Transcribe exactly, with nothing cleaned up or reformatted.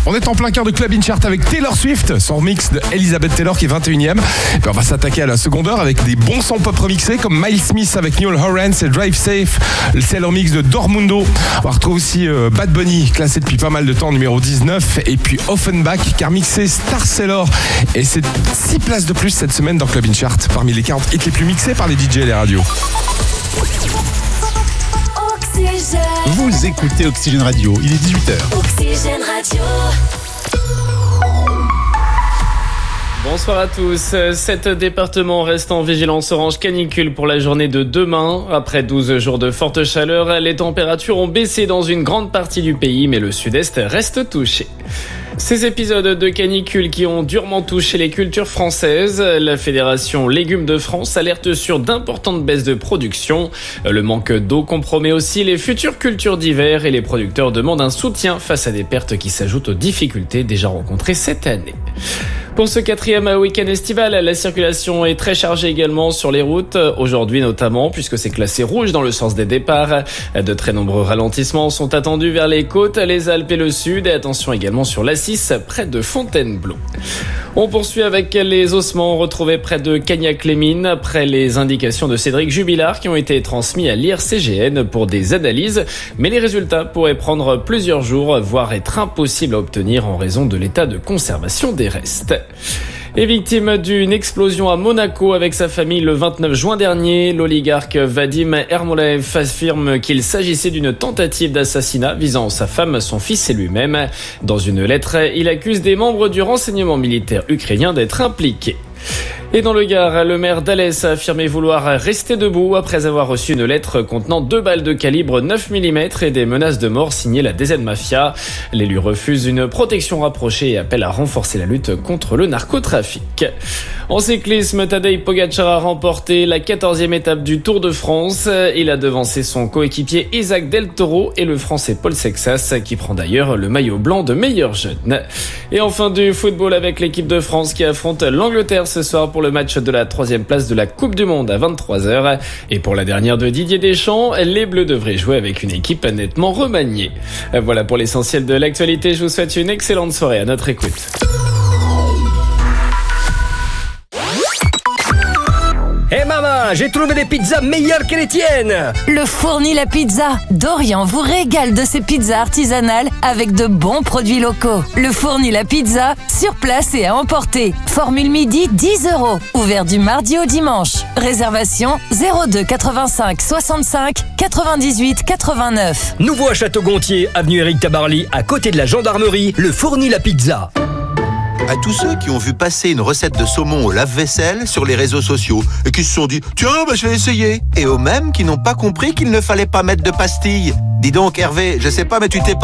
On est en plein cœur de Club In Chart avec Taylor Swift, son remix de Elizabeth Taylor qui est vingt et unième. Et puis on va s'attaquer à la seconde heure avec des bons sons pop remixés comme Miles Smith avec Niall Horan, c'est Drive Safe, c'est le remix de Dormundo. On retrouve aussi euh, Bad Bunny, classé depuis pas mal de temps, numéro dix-neuf. Et puis Offenbach qui a remixé Star Sailor. Et c'est six places de plus cette semaine dans Club In Chart, parmi les quarante hits les plus mixés par les D J et les radios. Vous écoutez Oxygène Radio, il est dix-huit heures. Oxygène Radio. Bonsoir à tous. Sept départements restent en vigilance orange canicule pour la journée de demain. Après douze jours de forte chaleur, les températures ont baissé dans une grande partie du pays, mais le sud-est reste touché. Ces épisodes de canicule qui ont durement touché les cultures françaises, la Fédération Légumes de France alerte sur d'importantes baisses de production. Le manque d'eau compromet aussi les futures cultures d'hiver et les producteurs demandent un soutien face à des pertes qui s'ajoutent aux difficultés déjà rencontrées cette année. Pour ce quatrième week-end estival, la circulation est très chargée également sur les routes, aujourd'hui notamment, puisque c'est classé rouge dans le sens des départs. De très nombreux ralentissements sont attendus vers les côtes, les Alpes et le sud, et attention également sur l'A six, près de Fontainebleau. On poursuit avec les ossements retrouvés près de Cagnac-les-Mines, après les indications de Cédric Jubilard qui ont été transmis à l'I R C G N pour des analyses, mais les résultats pourraient prendre plusieurs jours, voire être impossibles à obtenir en raison de l'état de conservation des restes. Et victime d'une explosion à Monaco avec sa famille le vingt-neuf juin dernier, l'oligarque Vadim Ermolaev affirme qu'il s'agissait d'une tentative d'assassinat visant sa femme, son fils et lui-même. Dans une lettre, il accuse des membres du renseignement militaire ukrainien d'être impliqués. Et dans le Gard, le maire d'Alès a affirmé vouloir rester debout après avoir reçu une lettre contenant deux balles de calibre neuf millimètres et des menaces de mort signées la D Z Mafia. L'élu refuse une protection rapprochée et appelle à renforcer la lutte contre le narcotrafic. En cyclisme, Tadej Pogačar a remporté la quatorzième étape du Tour de France. Il a devancé son coéquipier Isaac Del Toro et le Français Paul Sexas qui prend d'ailleurs le maillot blanc de meilleur jeune. Et enfin du football avec l'équipe de France qui affronte l'Angleterre ce soir pour le match de la troisième place de la Coupe du Monde à vingt-trois heures. Et pour la dernière de Didier Deschamps, les Bleus devraient jouer avec une équipe nettement remaniée. Voilà pour l'essentiel de l'actualité. Je vous souhaite une excellente soirée à notre écoute. Hé hey maman, j'ai trouvé des pizzas meilleures que les tiennes. Le Fourni la pizza. Dorian vous régale de ses pizzas artisanales avec de bons produits locaux. Le Fourni la pizza, sur place et à emporter. Formule midi, dix euros. Ouvert du mardi au dimanche. Réservation zéro deux quatre-vingt-cinq soixante-cinq quatre-vingt-dix-huit quatre-vingt-neuf. Nouveau à Château-Gontier, avenue Éric Tabarly, à côté de la gendarmerie, le Fourni la pizza. À tous ceux qui ont vu passer une recette de saumon au lave-vaisselle sur les réseaux sociaux et qui se sont dit « Tiens, bah, je vais essayer !» Et aux mêmes qui n'ont pas compris qu'il ne fallait pas mettre de pastilles. Dis donc Hervé, je sais pas mais tu t'es pas